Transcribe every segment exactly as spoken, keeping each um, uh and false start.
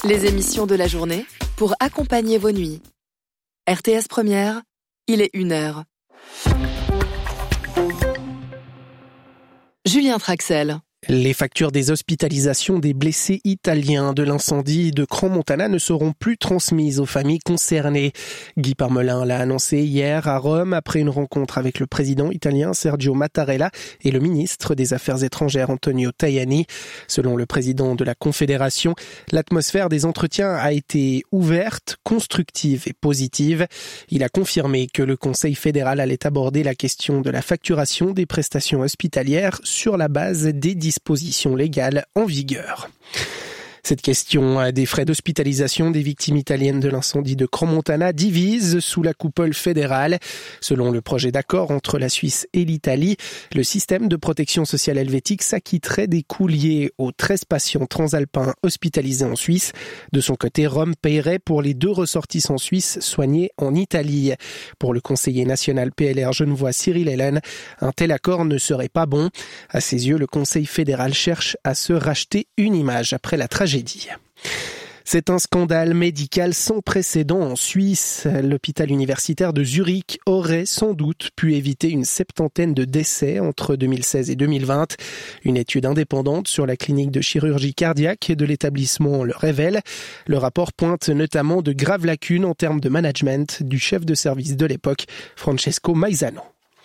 Les émissions de la journée pour accompagner vos nuits. R T S Première, il est une heure. Julien Traxel. Les factures des hospitalisations des blessés italiens de l'incendie de Crans-Montana ne seront plus transmises aux familles concernées. Guy Parmelin l'a annoncé hier à Rome après une rencontre avec le président italien Sergio Mattarella et le ministre des Affaires étrangères Antonio Tajani. Selon le président de la Confédération, l'atmosphère des entretiens a été ouverte, constructive et positive. Il a confirmé que le Conseil fédéral allait aborder la question de la facturation des prestations hospitalières sur la base des dispositions dispositions légales en vigueur. Cette question des frais d'hospitalisation des victimes italiennes de l'incendie de Crans-Montana divise sous la coupole fédérale. Selon le projet d'accord entre la Suisse et l'Italie, le système de protection sociale helvétique s'acquitterait des coûts liés aux treize patients transalpins hospitalisés en Suisse. De son côté, Rome paierait pour les deux ressortissants suisses soignés en Italie. Pour le conseiller national P L R genevois Cyril Hellen, un tel accord ne serait pas bon. À ses yeux, le Conseil fédéral cherche à se racheter une image après la tragédie. C'est un scandale médical sans précédent en Suisse. L'hôpital universitaire de Zurich aurait sans doute pu éviter une septantaine de décès entre deux mille seize et deux mille vingt. Une étude indépendante sur la clinique de chirurgie cardiaque de l'établissement le révèle. Le rapport pointe notamment de graves lacunes en termes de management du chef de service de l'époque, Francesco Maisano.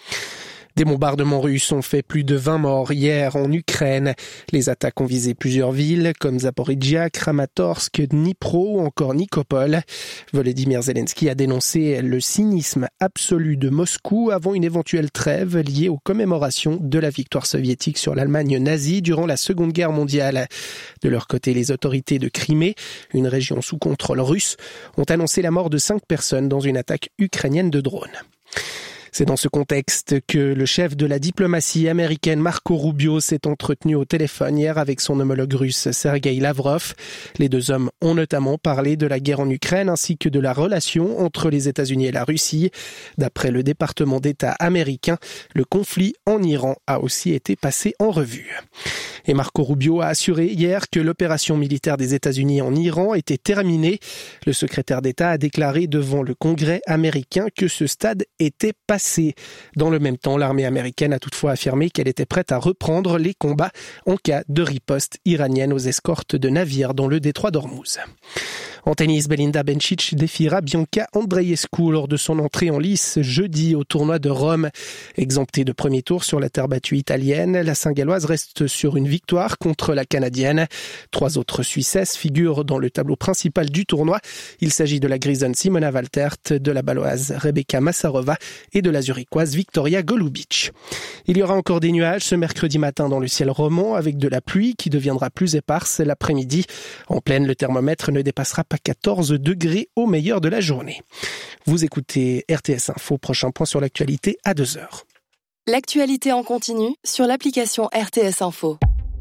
Des bombardements russes ont fait plus de vingt morts hier en Ukraine. Les attaques ont visé plusieurs villes comme Zaporizhia, Kramatorsk, Dnipro ou encore Nikopol. Volodymyr Zelensky a dénoncé le cynisme absolu de Moscou avant une éventuelle trêve liée aux commémorations de la victoire soviétique sur l'Allemagne nazie durant la Seconde Guerre mondiale. De leur côté, les autorités de Crimée, une région sous contrôle russe, ont annoncé la mort de cinq personnes dans une attaque ukrainienne de drones. C'est dans ce contexte que le chef de la diplomatie américaine Marco Rubio s'est entretenu au téléphone hier avec son homologue russe Sergueï Lavrov. Les deux hommes ont notamment parlé de la guerre en Ukraine ainsi que de la relation entre les États-Unis et la Russie. D'après le département d'État américain, le conflit en Iran a aussi été passé en revue. Et Marco Rubio a assuré hier que l'opération militaire des États-Unis en Iran était terminée. Le secrétaire d'État a déclaré devant le Congrès américain que ce stade était passé. Dans le même temps, l'armée américaine a toutefois affirmé qu'elle était prête à reprendre les combats en cas de riposte iranienne aux escortes de navires dans le détroit d'Ormuz. En tennis, Belinda Bencic défiera Bianca Andreescu lors de son entrée en lice jeudi au tournoi de Rome. Exemptée de premier tour sur la terre battue italienne, la Saint-Galloise reste sur une victoire contre la Canadienne. Trois autres Suissesses figurent dans le tableau principal du tournoi. Il s'agit de la Grisonne Simona Waltert, de la Baloise Rebecca Massarova et de la Zurichoise Victoria Golubic. Il y aura encore des nuages ce mercredi matin dans le ciel roman avec de la pluie qui deviendra plus éparse l'après-midi. En pleine, le thermomètre ne dépassera pas quatorze degrés au meilleur de la journée. Vous écoutez R T S Info, prochain point sur l'actualité à deux heures. L'actualité en continu sur l'application R T S Info.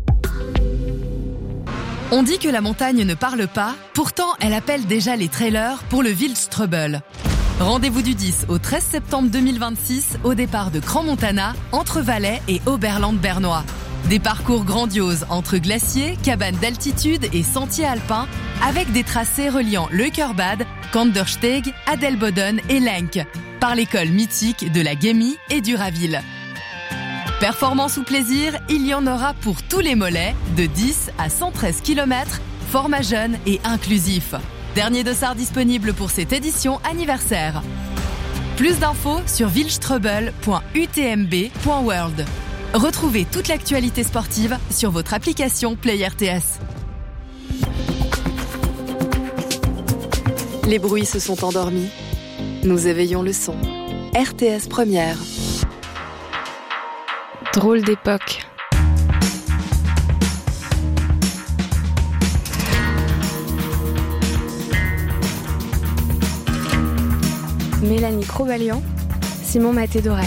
On dit que la montagne ne parle pas, pourtant elle appelle déjà les trailers pour le Wildstrubel. Rendez-vous du dix au treize septembre deux mille vingt-six au départ de Crans-Montana, entre Valais et Oberland-Bernois. Des parcours grandioses entre glaciers, cabanes d'altitude et sentiers alpins avec des tracés reliant Leukerbad, Kandersteg, Adelboden et Lenk par l'école mythique de la Gemmi et du Raville. Performance ou plaisir, il y en aura pour tous les mollets de dix à cent treize kilomètres, format jeune et inclusif. Dernier dossard disponible pour cette édition anniversaire. Plus d'infos sur wildstrubel point u t m b point world. Retrouvez toute l'actualité sportive sur votre application Play R T S. Les bruits se sont endormis. Nous éveillons le son. R T S Première. Drôle d'époque. Mélanie Crobalian, Simon Maté-Doré.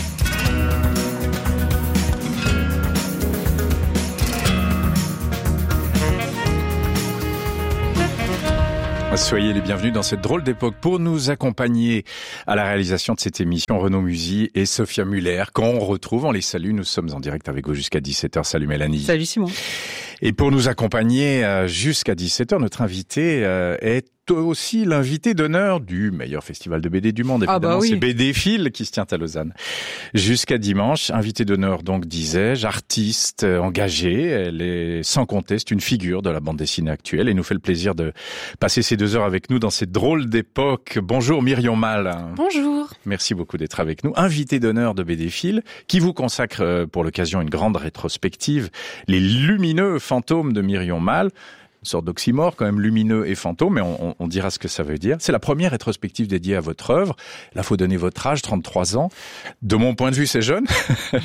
Soyez les bienvenus dans cette drôle d'époque. Pour nous accompagner à la réalisation de cette émission, Renaud Musy et Sophia Muller. Quand on retrouve, on les salue. Nous sommes en direct avec vous jusqu'à dix-sept heures. Salut Mélanie. Salut Simon. Et pour nous accompagner jusqu'à dix-sept heures, notre invité est aussi l'invité d'honneur du meilleur festival de B D du monde. Évidemment, ah bah oui. C'est B D Phil qui se tient à Lausanne jusqu'à dimanche. Invité d'honneur, donc, disais-je, artiste engagée. Elle est sans conteste une figure de la bande dessinée actuelle et nous fait le plaisir de passer ces deux heures avec nous dans cette drôle d'époque. Bonjour Myrion Mal. Bonjour. Merci beaucoup d'être avec nous. Invité d'honneur de B D Phil qui vous consacre pour l'occasion une grande rétrospective, Les lumineux fantômes de Myrion Mal. Une sorte d'oxymore quand même, lumineux et fantôme, mais on, on dira ce que ça veut dire. C'est la première rétrospective dédiée à votre œuvre. Là, faut donner votre âge, trente-trois ans. De mon point de vue, c'est jeune.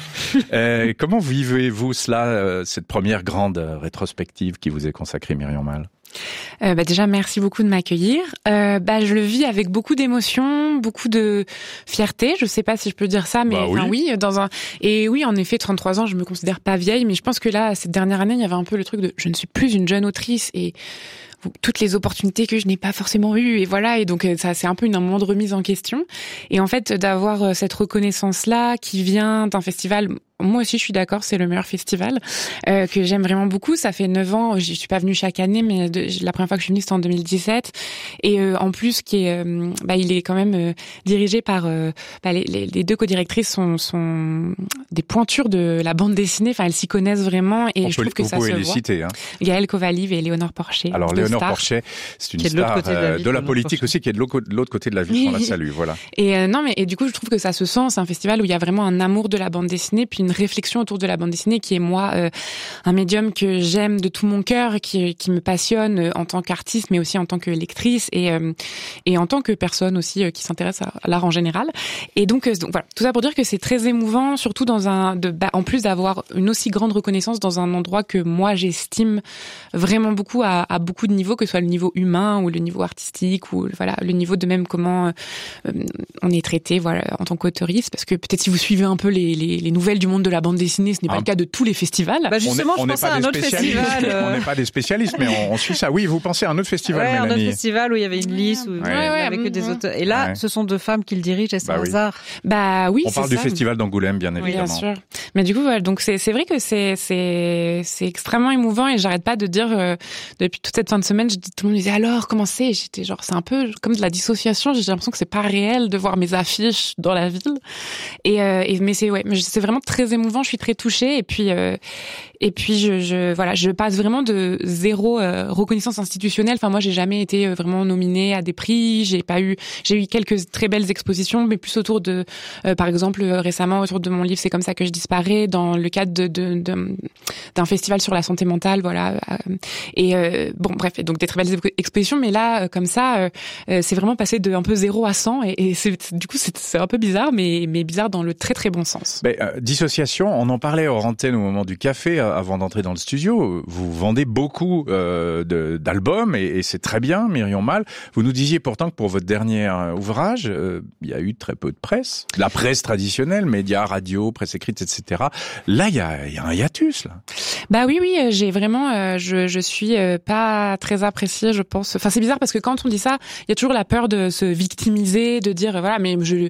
euh, comment vivez-vous cela, euh, cette première grande rétrospective qui vous est consacrée, Myrion Mal? Euh, bah déjà, merci beaucoup de m'accueillir. Euh, bah, je le vis avec beaucoup d'émotions, beaucoup de fierté. Je sais pas si je peux dire ça, mais bah enfin oui. oui, dans un et oui, en effet, trente-trois ans, je me considère pas vieille, mais je pense que là, cette dernière année, il y avait un peu le truc de je ne suis plus une jeune autrice et toutes les opportunités que je n'ai pas forcément eues et voilà et donc ça c'est un peu une, un moment de remise en question et en fait d'avoir cette reconnaissance là qui vient d'un festival. Moi aussi, je suis d'accord, c'est le meilleur festival euh, que j'aime vraiment beaucoup. Ça fait neuf ans, je suis pas venue chaque année, mais de, la première fois que je suis venue, c'était en deux mille dix-sept. Et euh, en plus, qui est, euh, bah, il est quand même euh, dirigé par euh, bah, les, les, les deux co-directrices sont, sont des pointures de la bande dessinée. Enfin, elles s'y connaissent vraiment, et On je peut, trouve que ça se les voit. Citer, hein. Gaëlle Kovaliv et Léonore Porcher. Alors Léonore Porcher, c'est une star de la, euh, de la politique aussi, qui est de l'autre côté de la ville. On la salue, voilà. Et euh, non, mais et du coup, je trouve que ça se sent. C'est un festival où il y a vraiment un amour de la bande dessinée, puis une réflexion autour de la bande dessinée qui est moi euh, un médium que j'aime de tout mon cœur, qui qui me passionne euh, en tant qu'artiste, mais aussi en tant que lectrice et euh, et en tant que personne aussi euh, qui s'intéresse à, à l'art en général. Et donc, euh, donc voilà, tout ça pour dire que c'est très émouvant, surtout dans un de bah, en plus d'avoir une aussi grande reconnaissance dans un endroit que moi j'estime vraiment beaucoup à, à beaucoup de niveaux, que ce soit le niveau humain ou le niveau artistique ou voilà le niveau de même comment euh, on est traité voilà en tant qu'autoriste, parce que peut-être si vous suivez un peu les, les les nouvelles du monde de la bande dessinée, ce n'est pas ah. le cas de tous les festivals. Bah justement, on est, je pense à un autre festival. Euh... On n'est pas des spécialistes, mais on, on suit ça. Oui, vous pensez à un autre festival, ouais, Mélanie. un autre festival où il y avait une liste où ouais. il y avait que des auteurs. Et là, ouais. ce sont deux femmes qui le dirigent, et c'est bah un oui. hasard. Bah oui, on c'est parle ça. du festival d'Angoulême, bien évidemment. Oui, bien sûr. Mais du coup, voilà, donc c'est c'est vrai que c'est c'est c'est extrêmement émouvant et j'arrête pas de dire euh, depuis toute cette fin de semaine, je dis tout le monde disait alors comment c'est, j'étais genre c'est un peu comme de la dissociation, j'ai l'impression que c'est pas réel de voir mes affiches dans la ville. Et, euh, et mais c'est ouais, mais c'est vraiment très émouvant, je suis très touchée et puis euh, et puis je, je voilà, je passe vraiment de zéro euh, reconnaissance institutionnelle. Enfin moi j'ai jamais été vraiment nominée à des prix, j'ai pas eu j'ai eu quelques très belles expositions, mais plus autour de euh, par exemple euh, récemment autour de mon livre C'est comme ça que je disparais, dans le cadre de, de, de d'un festival sur la santé mentale, voilà. Et euh, bon bref, donc des très belles expositions, mais là euh, comme ça euh, c'est vraiment passé de un peu zéro à cent et, et c'est du coup c'est, c'est un peu bizarre, mais mais bizarre dans le très très bon sens. Mais, euh, dissociation, on en parlait hors antenne au moment du café euh, avant d'entrer dans le studio. Vous vendez beaucoup euh, de, d'albums et, et c'est très bien, Myrion Mal. Vous nous disiez pourtant que pour votre dernier ouvrage, euh, il y a eu très peu de presse, la presse traditionnelle, médias, radio, presse écrite, et cetera. Là, il y a, il y a un hiatus là. Bah oui, oui, j'ai vraiment, euh, je, je suis euh, pas très appréciée, je pense. Enfin, c'est bizarre parce que quand on dit ça, il y a toujours la peur de se victimiser, de dire voilà, mais je.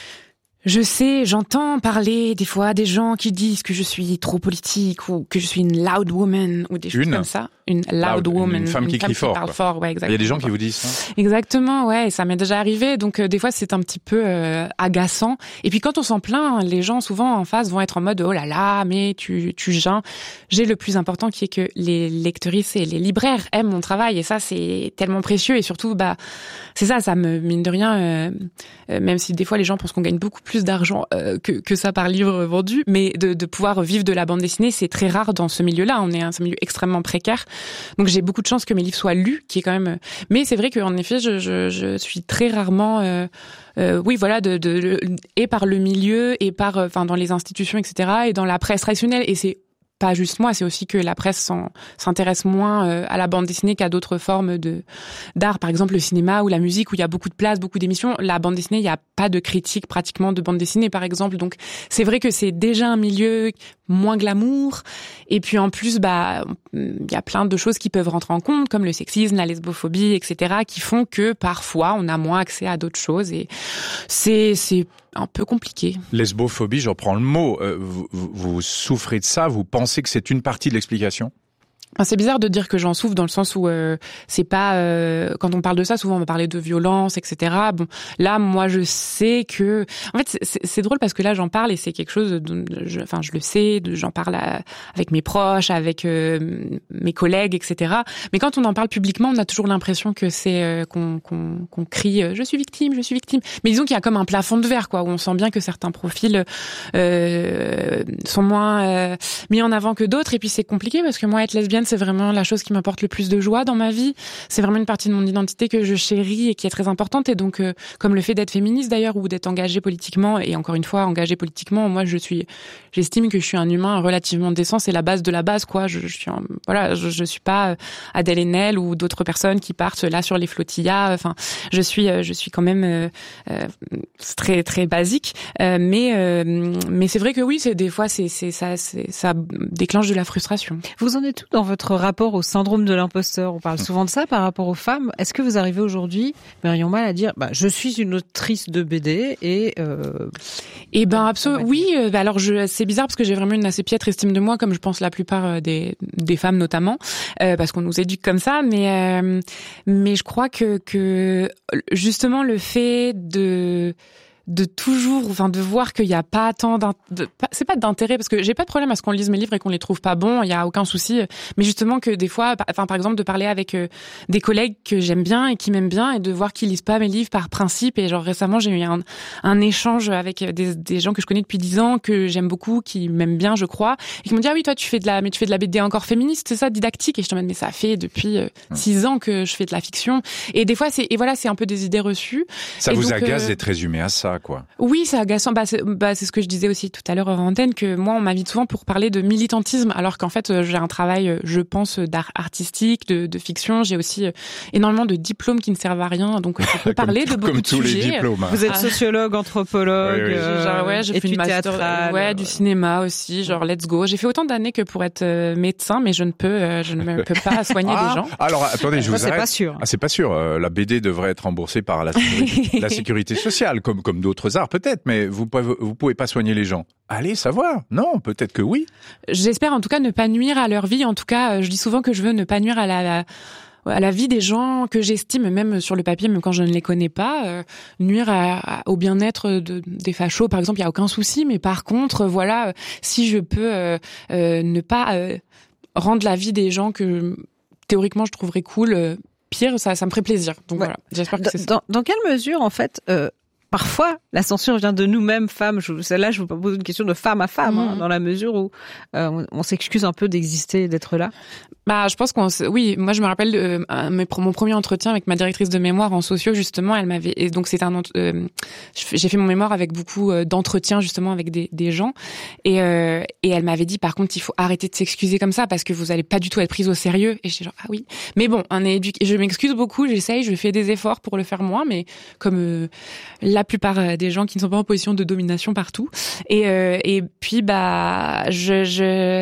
Je sais, j'entends parler des fois des gens qui disent que je suis trop politique ou que je suis une loud woman ou des choses une. comme ça. Une loud, loud woman. Une femme qui une crie femme fort. Qui parle fort, ouais, exactement. Il y a des gens qui vous disent ça. Exactement, ouais, ça m'est déjà arrivé. Donc euh, des fois c'est un petit peu euh, agaçant. Et puis quand on s'en plaint, les gens souvent en face vont être en mode oh là là, mais tu tu geins. J'ai le plus important qui est que les lectrices et les libraires aiment mon travail et ça c'est tellement précieux et surtout bah c'est ça, ça me mine de rien. Euh, euh, même si des fois les gens pensent qu'on gagne beaucoup plus d'argent. Euh, Que, que ça par livre vendu, mais de, de pouvoir vivre de la bande dessinée, c'est très rare dans ce milieu-là. On est un, un milieu extrêmement précaire, donc j'ai beaucoup de chance que mes livres soient lus, qui est quand même. Mais c'est vrai qu'en effet, je, je, je suis très rarement, euh, euh, oui, voilà, de, de, de et par le milieu et par, enfin, dans les institutions, et cetera, et dans la presse traditionnelle. Et c'est pas juste moi, c'est aussi que la presse s'en, s'intéresse moins euh, à la bande dessinée qu'à d'autres formes de d'art, par exemple le cinéma ou la musique où il y a beaucoup de place, beaucoup d'émissions. La bande dessinée, il n'y a pas de critique pratiquement de bande dessinée, par exemple. Donc c'est vrai que c'est déjà un milieu moins glamour. Et puis en plus, bah, il y a plein de choses qui peuvent rentrer en compte, comme le sexisme, la lesbophobie, et cetera, qui font que parfois on a moins accès à d'autres choses. Et c'est c'est un peu compliqué. Lesbophobie, je reprends le mot. Euh, vous, vous souffrez de ça, vous pensez que c'est une partie de l'explication ? C'est bizarre de dire que j'en souffre dans le sens où euh, c'est pas euh, quand on parle de ça, souvent on va parler de violence, et cetera. Bon, là, moi, je sais que, en fait, c'est, c'est drôle parce que là, j'en parle et c'est quelque chose, de, je, enfin, je le sais, de, j'en parle à, avec mes proches, avec euh, mes collègues, et cetera. Mais quand on en parle publiquement, on a toujours l'impression que c'est euh, qu'on, qu'on, qu'on crie euh, « je suis victime, je suis victime ». Mais disons qu'il y a comme un plafond de verre, quoi, où on sent bien que certains profils euh, sont moins euh, mis en avant que d'autres. Et puis c'est compliqué parce que moi, être lesbienne, c'est vraiment la chose qui m'apporte le plus de joie dans ma vie. C'est vraiment une partie de mon identité que je chéris et qui est très importante. Et donc, euh, comme le fait d'être féministe d'ailleurs, ou d'être engagée politiquement, et encore une fois, engagée politiquement, moi, je suis, j'estime que je suis un humain relativement décent. C'est la base de la base, quoi. Je, je suis, un, voilà, je, je suis pas Adèle Haenel ou d'autres personnes qui partent là sur les flotillas. Enfin, je suis, je suis quand même euh, euh, très, très basique. Euh, mais, euh, mais c'est vrai que oui, c'est des fois, c'est, c'est ça, c'est, ça déclenche de la frustration. Vous en êtes où dans votre rapport au syndrome de l'imposteur? On parle souvent de ça par rapport aux femmes. Est-ce que vous arrivez aujourd'hui, Myriam Mal, à dire bah, je suis une autrice de B D et... Euh... Eh ben, absolument. Oui, euh, alors je, c'est bizarre parce que j'ai vraiment une assez piètre estime de moi, comme je pense la plupart des, des femmes notamment, euh, parce qu'on nous éduque comme ça. Mais, euh, mais je crois que, que justement le fait de... de toujours, enfin, de voir qu'il y a pas tant d'in... de... c'est pas d'intérêt, parce que j'ai pas de problème à ce qu'on lise mes livres et qu'on les trouve pas bons, il y a aucun souci, mais justement que des fois, enfin, par exemple, de parler avec euh, des collègues que j'aime bien et qui m'aiment bien, et de voir qu'ils lisent pas mes livres par principe. Et genre récemment, j'ai eu un, un échange avec des, des gens que je connais depuis dix ans, que j'aime beaucoup, qui m'aiment bien, je crois, et qui m'ont dit ah oui, toi tu fais de la, mais tu fais de la B D encore féministe, c'est ça, didactique. Et je te dis mais ça fait depuis euh, six ans que je fais de la fiction. Et des fois c'est, et voilà, c'est un peu des idées reçues. Ça et vous donc, agace euh... d'être résumé à ça, quoi. Oui, c'est agaçant. Bah c'est, bah, c'est ce que je disais aussi tout à l'heure en antenne, que moi, on m'invite souvent pour parler de militantisme, alors qu'en fait, j'ai un travail, je pense, d'art artistique, de, de fiction. J'ai aussi énormément de diplômes qui ne servent à rien, donc je peux parler comme, de beaucoup comme de tous sujets. Les diplômes, hein. Vous êtes sociologue, anthropologue, oui, oui. Euh, genre, ouais, j'ai fait une master, théâtrale, ouais, du cinéma aussi, genre let's go. J'ai fait autant d'années que pour être euh, médecin, mais je ne peux, euh, je ne peux pas soigner ah, des gens. Alors attendez, je bah, vous c'est arrête. pas sûr. Ah, c'est pas sûr. Euh, la B D devrait être remboursée par la sécurité, la sécurité sociale, comme comme d'autres arts peut-être, mais vous pouvez vous pouvez pas soigner les gens. Allez savoir. Non, peut-être que oui. J'espère en tout cas ne pas nuire à leur vie. En tout cas, je dis souvent que je veux ne pas nuire à la, la à la vie des gens que j'estime, même sur le papier, même quand je ne les connais pas, euh, nuire à, à, au bien-être de, des fachos, par exemple, il y a aucun souci. Mais par contre, voilà, si je peux euh, euh, ne pas euh, rendre la vie des gens que théoriquement je trouverais cool euh, pire, ça, ça me ferait plaisir. Donc ouais. Voilà, j'espère que dans, c'est ça. Dans, dans quelle mesure, en fait, euh, parfois, la censure vient de nous-mêmes, femmes. Je, celle-là, je vous pose une question de femme à femme, mmh. hein, dans la mesure où euh, on, on s'excuse un peu d'exister et d'être là. Bah, je pense qu'on, oui, moi je me rappelle de euh, mes, mon premier entretien avec ma directrice de mémoire en socio, justement, elle m'avait, et donc c'est un, euh, j'ai fait mon mémoire avec beaucoup d'entretiens justement avec des, des gens, et euh, et elle m'avait dit par contre il faut arrêter de s'excuser comme ça parce que vous allez pas du tout être prise au sérieux. Et j'étais genre ah oui, mais bon, on est éduqué, je m'excuse beaucoup, j'essaye, je fais des efforts pour le faire moins, mais comme euh, la plupart des gens qui ne sont pas en position de domination partout, et euh, et puis bah je je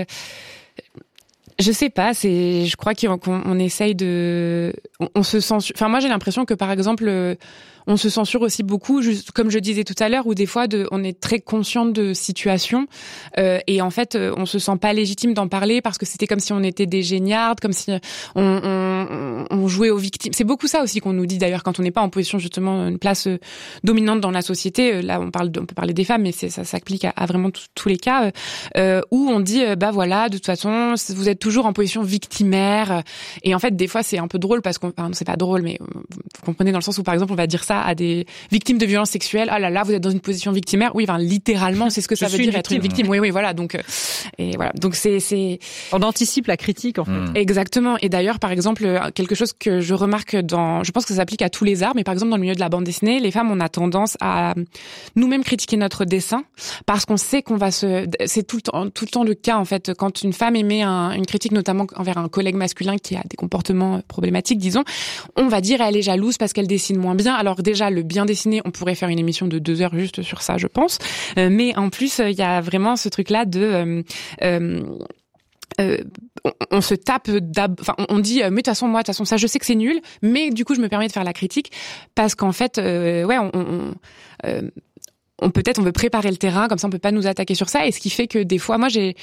Je sais pas, c'est, je crois qu'on, qu'on essaye de, on, on se censure. Enfin, moi, j'ai l'impression que, par exemple, on se censure aussi beaucoup, juste comme je disais tout à l'heure, où des fois, de, on est très consciente de situations, euh, et en fait, on se sent pas légitime d'en parler parce que c'était comme si on était des géniardes, comme si on, on, on jouait aux victimes. C'est beaucoup ça aussi qu'on nous dit d'ailleurs quand on n'est pas en position justement une place dominante dans la société. Là, on parle, de, on peut parler des femmes, mais c'est, ça s'applique à, à vraiment tout, tous les cas euh, où on dit, bah voilà, de toute façon, vous êtes toujours en position victimaire. Et en fait, des fois, c'est un peu drôle parce qu'on, enfin, c'est pas drôle, mais vous comprenez dans le sens où, par exemple, on va dire ça à des victimes de violences sexuelles. Ah là là, vous êtes dans une position victimaire. Oui, enfin, littéralement, c'est ce que ça veut dire une être une victime. Oui, oui, voilà. Donc, et voilà. Donc, c'est, c'est. On anticipe la critique, en fait. Mmh. Exactement. Et d'ailleurs, par exemple, quelque chose que je remarque dans, je pense que ça s'applique à tous les arts, mais par exemple, dans le milieu de la bande dessinée, les femmes, on a tendance à nous-mêmes critiquer notre dessin parce qu'on sait qu'on va se, c'est tout le temps, tout le temps le cas, en fait, quand une femme émet un, une critique, notamment envers un collègue masculin qui a des comportements problématiques, disons, on va dire elle est jalouse parce qu'elle dessine moins bien. Alors déjà, le bien dessiné, on pourrait faire une émission de deux heures juste sur ça, je pense. Euh, mais en plus, il y a vraiment ce truc-là de... Euh, euh, Euh, on, on se tape enfin on, on dit mais de toute façon moi de toute façon ça je sais que c'est nul, mais du coup je me permets de faire la critique parce qu'en fait euh, ouais on, on euh, on peut-être on veut préparer le terrain, comme ça on peut pas nous attaquer sur ça. Et ce qui fait que des fois, moi j'ai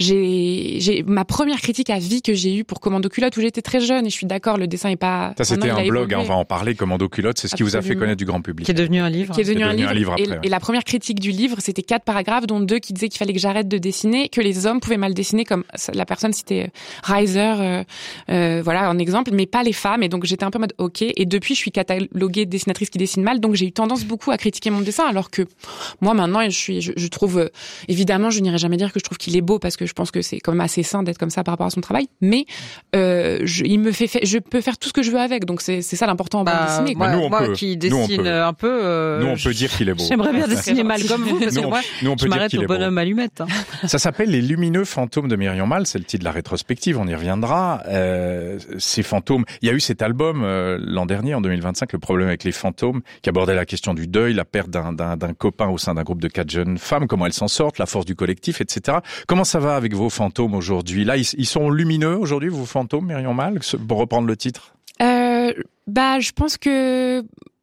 j'ai j'ai ma première critique à vie que j'ai eue pour Commando Culotte, où j'étais très jeune, et je suis d'accord, le dessin est pas. Ça c'était un blog, hein, on évolué. va en parler. Commando Culotte, c'est ce Absolument. qui vous a fait connaître du grand public. Qui est devenu un livre. Qui est devenu, C'est un, devenu livre. un livre après, et, ouais. et la première critique du livre, c'était quatre paragraphes, dont deux qui disaient qu'il fallait que j'arrête de dessiner, que les hommes pouvaient mal dessiner, comme la personne citait Reiser, euh, euh, voilà en exemple, mais pas les femmes. Et donc j'étais un peu en mode ok. Et depuis, je suis cataloguée dessinatrice qui dessine mal, donc j'ai eu tendance beaucoup à critiquer mon dessin, alors que moi maintenant, je suis, je, je trouve, euh, évidemment, je n'irai jamais dire que je trouve qu'il est beau, parce que je pense que c'est quand même assez sain d'être comme ça par rapport à son travail. Mais euh, je, il me fait, fait, je peux faire tout ce que je veux avec, donc c'est, c'est ça l'important en bande Bah, dessinée. moi, nous, on moi peut. qui Nous, on dessine peut. un peu, euh, Nous, on peut dire qu'il est beau. J'aimerais bien dessiner mal comme vous, parce Nous, que on- moi, nous, on peut je dire m'arrête qu'il au est beau. bonhomme allumette. Hein. Ça s'appelle Les lumineux fantômes de Myriam Mal, c'est le titre de la rétrospective, on y reviendra. Euh, ces fantômes, il y a eu cet album euh, l'an dernier, en deux mille vingt-cinq, Le problème avec les fantômes, qui abordait la question du deuil, la perte d'un, d'un, d'un copain au sein d'un groupe de quatre jeunes femmes, comment elles s'en sortent, la force du collectif, et cetera. Comment ça va avec vos fantômes aujourd'hui? Là, ils, ils sont lumineux aujourd'hui, vos fantômes, Myriam Mal, pour reprendre le titre? Euh, bah, je pense que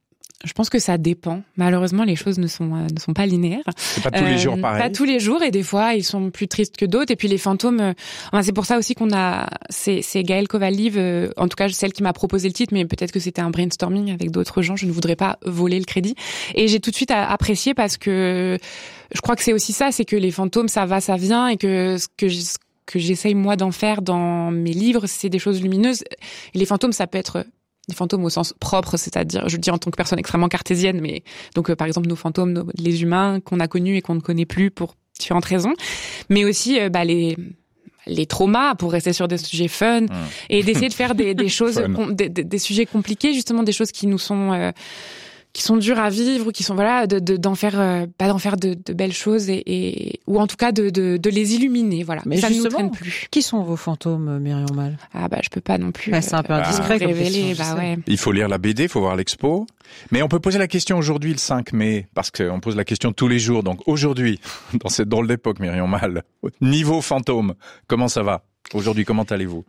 je pense que ça dépend. Malheureusement, les choses ne sont euh, ne sont pas linéaires. C'est pas tous les Euh, jours pareil. Pas tous les jours, et des fois ils sont plus tristes que d'autres. Et puis les fantômes, euh, enfin, c'est pour ça aussi qu'on a, c'est, c'est Gaëlle Kovaliv, euh, en tout cas celle qui m'a proposé le titre, mais peut-être que c'était un brainstorming avec d'autres gens. Je ne voudrais pas voler le crédit. Et j'ai tout de suite apprécié, parce que je crois que c'est aussi ça, c'est que les fantômes, ça va, ça vient, et que ce que ce que j'essaye moi d'en faire dans mes livres, c'est des choses lumineuses. Et les fantômes, ça peut être des fantômes au sens propre, c'est-à-dire, je le dis en tant que personne extrêmement cartésienne, mais donc euh, par exemple nos fantômes, nos, les humains qu'on a connus et qu'on ne connaît plus pour différentes raisons, mais aussi euh, bah, les les traumas, pour rester sur des sujets fun, mmh. et d'essayer de faire des, des choses, com- des, des, des sujets compliqués, justement des choses qui nous sont euh, qui sont dures à vivre, ou qui sont voilà, de, de d'en faire, euh, pas d'en faire de, de belles choses, et, et ou en tout cas de, de de les illuminer, voilà. Mais ça ne nous justement, traîne plus. Qui sont vos fantômes, Myriam Mal? Ah bah je peux pas non plus. Ouais, c'est un peu indiscret euh, comme révéler, question, je bah sais. ouais. Il faut lire la B D, il faut voir l'expo. Mais on peut poser la question aujourd'hui, le cinq mai, parce qu'on pose la question tous les jours. Donc aujourd'hui, dans cette drôle d'époque, Myriam Mal, niveau fantôme, comment ça va? Aujourd'hui, comment allez-vous?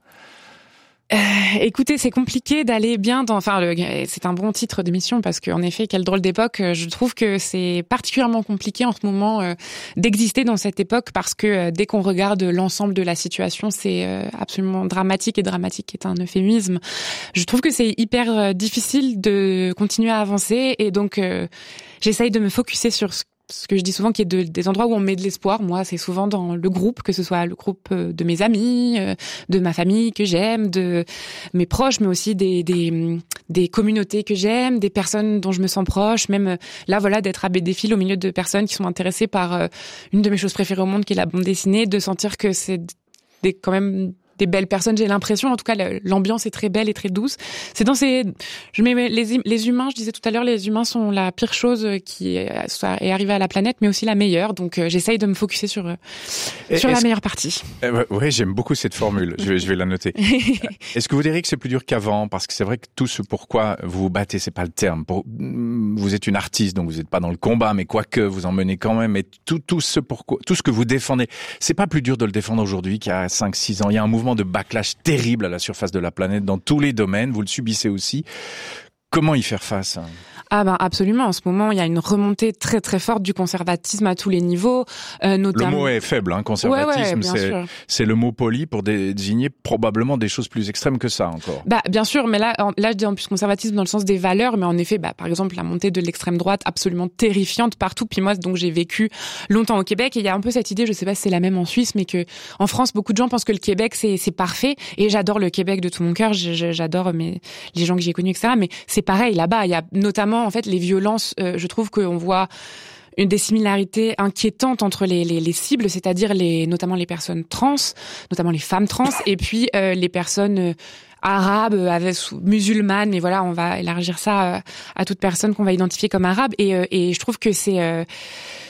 Euh, écoutez, c'est compliqué d'aller bien dans. Enfin, le, c'est un bon titre d'émission, parce qu'en effet, quelle drôle d'époque. Je trouve que c'est particulièrement compliqué en ce moment euh, d'exister dans cette époque, parce que euh, dès qu'on regarde l'ensemble de la situation, c'est euh, absolument dramatique, et dramatique est un euphémisme. Je trouve que c'est hyper euh, difficile de continuer à avancer, et donc euh, j'essaye de me focuser sur ce ce que je dis souvent, qui est de, des endroits où on met de l'espoir. Moi, c'est souvent dans le groupe, que ce soit le groupe de mes amis, de ma famille que j'aime, de mes proches, mais aussi des, des, des communautés que j'aime, des personnes dont je me sens proche. Même là, voilà, d'être à B D Fil au milieu de personnes qui sont intéressées par une de mes choses préférées au monde, qui est la bande dessinée, de sentir que c'est des, quand même des belles personnes, j'ai l'impression. En tout cas, l'ambiance est très belle et très douce. C'est dans ces, je mets les, les humains, je disais tout à l'heure, les humains sont la pire chose qui est, est arrivée à la planète, mais aussi la meilleure. Donc, euh, j'essaye de me focuser sur, Et sur la meilleure partie. Euh, ouais, j'aime beaucoup cette formule. Je vais, je vais la noter. Est-ce que vous diriez que c'est plus dur qu'avant? Parce que c'est vrai que tout ce pourquoi vous vous battez, c'est pas le terme. Pour, vous êtes une artiste, donc vous n'êtes pas dans le combat, mais quoique, vous en menez quand même. Et tout, tout ce pourquoi, tout ce que vous défendez, c'est pas plus dur de le défendre aujourd'hui qu'il y a cinq, six ans. Il y a un mouvement de backlash terrible à la surface de la planète dans tous les domaines. Vous le subissez aussi. Comment y faire face? Ah ben absolument. En ce moment, il y a une remontée très très forte du conservatisme à tous les niveaux. Euh, notamment... Le mot est faible, hein, conservatisme. Ouais, ouais, c'est, c'est le mot poli pour désigner probablement des choses plus extrêmes que ça encore. Bah bien sûr, mais là, là je dis en plus conservatisme dans le sens des valeurs, mais en effet, bah par exemple la montée de l'extrême droite absolument terrifiante partout. Puis moi, donc j'ai vécu longtemps au Québec, et il y a un peu cette idée, je sais pas si c'est la même en Suisse, mais que en France, beaucoup de gens pensent que le Québec c'est c'est parfait. Et j'adore le Québec de tout mon cœur. J'adore mes les gens que j'ai connus, et cetera. Mais c'est pareil là-bas. Il y a notamment en fait les violences. Euh, je trouve qu'on voit une des similarités inquiétantes entre les, les, les cibles, c'est-à-dire les, notamment les personnes trans, notamment les femmes trans, et puis euh, les personnes euh, arabes, avec, musulmanes, mais voilà, on va élargir ça euh, à toute personne qu'on va identifier comme arabe. Et, euh, et je trouve que c'est... Euh,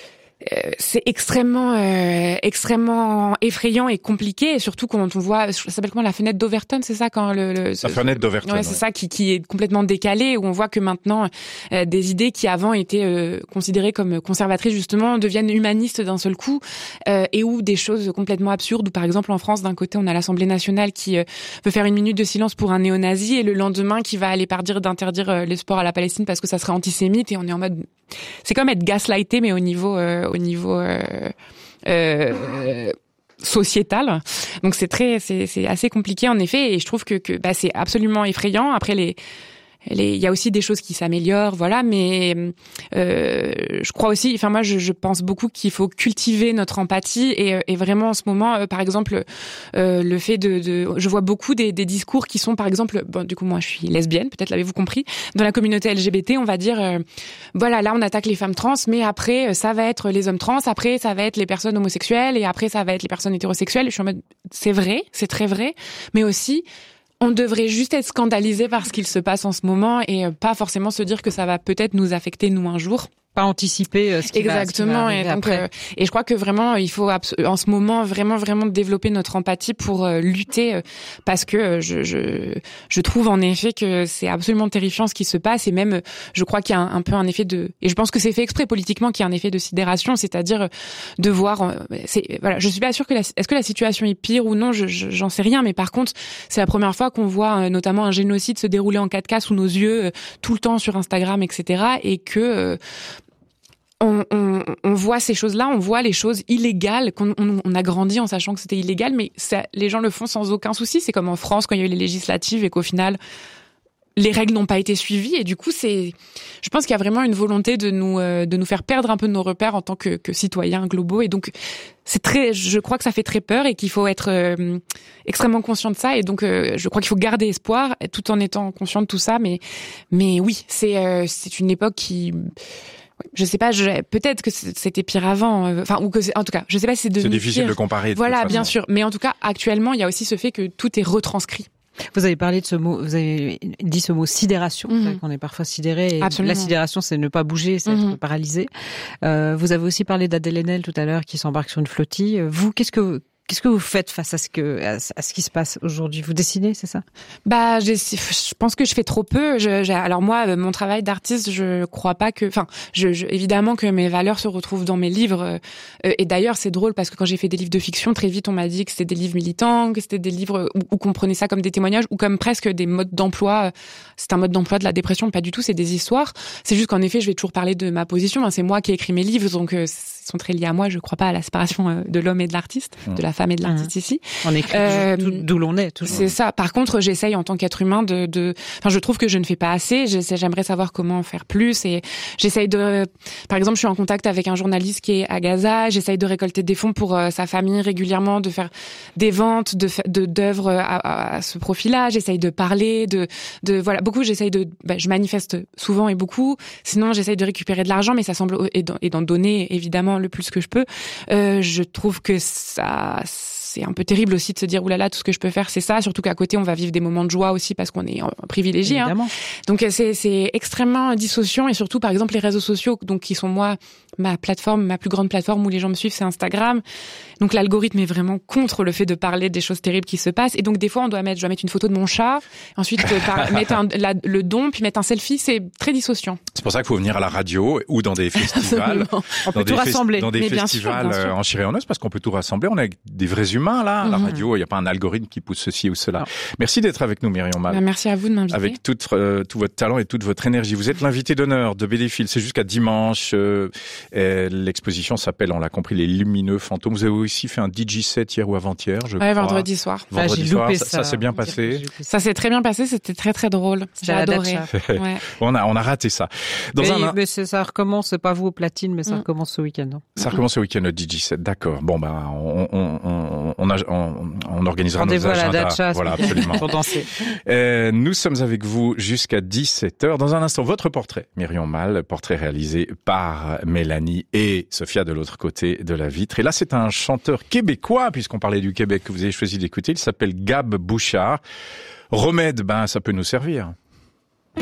c'est extrêmement euh, extrêmement effrayant et compliqué, et surtout quand on voit, ça s'appelle comment, la fenêtre d'Overton, c'est ça, quand le, le la fenêtre d'Overton, ouais, ouais. c'est ça qui qui est complètement décalé, où on voit que maintenant euh, des idées qui avant étaient euh, considérées comme conservatrices justement deviennent humanistes d'un seul coup, euh, et où des choses complètement absurdes, où par exemple en France d'un côté on a l'Assemblée nationale qui euh, veut faire une minute de silence pour un néo-nazi, et le lendemain qui va aller par dire d'interdire euh, les sports à la Palestine parce que ça serait antisémite, et on est en mode, c'est comme être gaslighté mais au niveau euh, au niveau euh, euh, sociétal. Donc c'est très c'est c'est assez compliqué en effet, et je trouve que que bah c'est absolument effrayant. Après les il y a aussi des choses qui s'améliorent, voilà, mais euh, je crois aussi, enfin moi je, je pense beaucoup qu'il faut cultiver notre empathie, et, et vraiment en ce moment, euh, par exemple, euh, le fait de, de, je vois beaucoup des, des discours qui sont, par exemple, bon du coup moi je suis lesbienne, peut-être l'avez-vous compris, dans la communauté L G B T, on va dire, euh, voilà, là on attaque les femmes trans, mais après ça va être les hommes trans, après ça va être les personnes homosexuelles, et après ça va être les personnes hétérosexuelles. Je suis en mode, c'est vrai, c'est très vrai, mais aussi on devrait juste être scandalisé par ce qu'il se passe en ce moment, et pas forcément se dire que ça va peut-être nous affecter nous un jour. Pas anticiper ce qui exactement va, ce qui va et donc après. euh, et je crois que vraiment il faut en ce moment vraiment vraiment développer notre empathie pour euh, lutter, euh, parce que euh, je je je trouve en effet que c'est absolument terrifiant ce qui se passe, et même euh, je crois qu'il y a un, un peu un effet de, et je pense que c'est fait exprès politiquement, qu'il y a un effet de sidération, c'est-à-dire euh, de voir euh, c'est voilà, je suis pas sûre que la, est-ce que la situation est pire ou non, je, je j'en sais rien, mais par contre c'est la première fois qu'on voit euh, notamment un génocide se dérouler en quatre K sous nos yeux euh, tout le temps sur Instagram, et cetera, et que euh, On, on, on voit ces choses-là, on voit les choses illégales, qu'on on, on a grandi en sachant que c'était illégal, mais ça, les gens le font sans aucun souci. C'est comme en France quand il y a eu les législatives et qu'au final les règles n'ont pas été suivies, et du coup c'est, je pense qu'il y a vraiment une volonté de nous euh, de nous faire perdre un peu de nos repères en tant que, que citoyens globaux, et donc c'est très, je crois que ça fait très peur et qu'il faut être euh, extrêmement conscient de ça, et donc euh, je crois qu'il faut garder espoir tout en étant conscient de tout ça, mais mais oui, c'est euh, c'est une époque qui, je sais pas, je, peut-être que c'était pire avant, enfin, ou que c'est, en tout cas, je sais pas si c'est devenu pire. C'est difficile de comparer. De voilà, bien sûr. Mais en tout cas, actuellement, il y a aussi ce fait que tout est retranscrit. Vous avez parlé de ce mot, vous avez dit ce mot sidération, mm-hmm. qu'on est parfois sidéré. Et la sidération, c'est ne pas bouger, c'est mm-hmm. être paralysé. Euh, vous avez aussi parlé d'Adèle Haenel tout à l'heure, qui s'embarque sur une flottille. Vous, qu'est-ce que Qu'est-ce que vous faites face à ce que à ce qui se passe aujourd'hui? Vous dessinez, c'est ça? Bah, je, je pense que je fais trop peu. Je, j'ai, alors moi, mon travail d'artiste, je crois pas que, enfin, je, je, évidemment que mes valeurs se retrouvent dans mes livres. Euh, et d'ailleurs, c'est drôle parce que quand j'ai fait des livres de fiction, très vite on m'a dit que c'était des livres militants, que c'était des livres où, où qu'on prenait ça comme des témoignages ou comme presque des modes d'emploi. C'est un mode d'emploi de la dépression, pas du tout. C'est des histoires. C'est juste qu'en effet, je vais toujours parler de ma position. Hein, c'est moi qui ai écrit mes livres, donc euh, ils sont très liés à moi. Je crois pas à la séparation de l'homme et de l'artiste, mmh. de la femme et de l'artiste mmh. ici. On écrit euh, d'où l'on est. Toujours. C'est ça. Par contre, j'essaye en tant qu'être humain de, de, enfin, je trouve que je ne fais pas assez. J'essaie, j'aimerais savoir comment faire plus, et j'essaye de, par exemple, je suis en contact avec un journaliste qui est à Gaza. J'essaye de récolter des fonds pour euh, sa famille régulièrement, de faire des ventes, de, de d'œuvres à, à, à ce profil-là. J'essaye de parler, de, de, voilà, beaucoup. J'essaye de, bah, je manifeste souvent et beaucoup. Sinon, j'essaye de récupérer de l'argent, mais ça semble et d'en, et d'en donner évidemment le plus que je peux. Euh, je trouve que ça, c'est un peu terrible aussi de se dire oulala, tout ce que je peux faire c'est ça, surtout qu'à côté on va vivre des moments de joie aussi parce qu'on est privilégié. Hein. Donc c'est c'est extrêmement dissociant, et surtout par exemple les réseaux sociaux, donc qui sont moi ma plateforme, ma plus grande plateforme où les gens me suivent, c'est Instagram. Donc l'algorithme est vraiment contre le fait de parler des choses terribles qui se passent, et donc des fois on doit mettre, je dois mettre une photo de mon chat, ensuite par, mettre un, la, le don, puis mettre un selfie, c'est très dissociant. C'est pour ça qu'il faut venir à la radio ou dans des festivals, on peut tout rassembler, dans des mais festivals bien sûr, bien sûr. en chair et en os, parce qu'on peut tout rassembler. On est des vrais humains là, à la radio. Il n'y a pas un algorithme qui pousse ceci ou cela. Non. Merci d'être avec nous, Myriam Mal. Bah, merci à vous de m'inviter. Avec tout, euh, tout votre talent et toute votre énergie. Vous êtes l'invité d'honneur de B D Fil. C'est jusqu'à dimanche. Euh, l'exposition s'appelle, on l'a compris, Les Lumineux Fantômes. Vous avez aussi fait un D J set hier ou avant-hier, je ouais, crois. vendredi soir. Vendredi ah, j'ai soir. loupé ça, ça, ça s'est bien passé. Ça s'est très bien passé. C'était très très drôle. J'ai adoré. Ouais. on a on a raté ça. Dans mais, un... mais ça recommence. C'est pas vous au platine, mais ça mm. recommence ce week-end. Non ça recommence ce week-end le D J set. D'accord. Bon bah on on on on, a, on, on organisera nos agendas. Dacha, voilà, absolument. Pour danser. Euh, nous sommes avec vous jusqu'à dix-sept heures. Dans un instant, votre portrait, Myriam Mal, portrait réalisé par Mélanie et Sophia de l'autre côté de la vitre. Et là, c'est un chanteur québécois, puisqu'on parlait du Québec, que vous avez choisi d'écouter. Il s'appelle Gab Bouchard. Remède, ben, ça peut nous servir.